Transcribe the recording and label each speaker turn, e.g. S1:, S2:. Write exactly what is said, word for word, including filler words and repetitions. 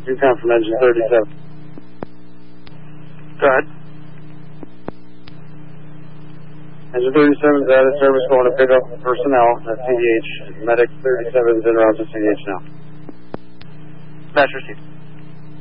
S1: You come from engine thirty-seven.
S2: Go ahead.
S1: Engine thirty-seven is out of service, going to pick up personnel at C D H. Medic thirty-seven is en route to C D H now.
S2: Match received.